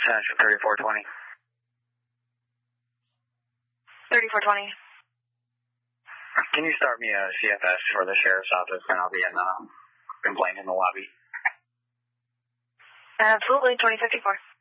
Central 3420. 3420. Can you start me a CFS for the sheriff's office, and I'll be in complaint in the lobby? Absolutely, 2054.